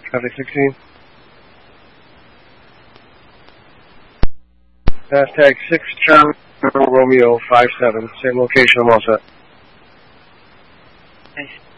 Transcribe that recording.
Traffic 16. Hashtag 6 Charlie Romeo 57. Same location, I'm all set. Nice.